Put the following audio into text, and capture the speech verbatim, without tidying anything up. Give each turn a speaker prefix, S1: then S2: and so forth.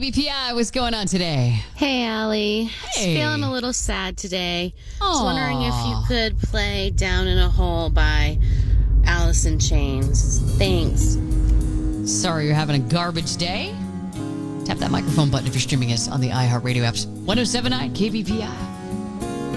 S1: B P I. What's going on today?
S2: Hey, Allie. Just
S1: Hey.
S2: feeling a little sad today. I was
S1: Aw.
S2: wondering if you could play Down in a Hole by Alice in Chains. Thanks.
S1: Sorry you're having a garbage day. Tap that microphone button if you're streaming us on the iHeartRadio apps. ten seventy-nine K B P I.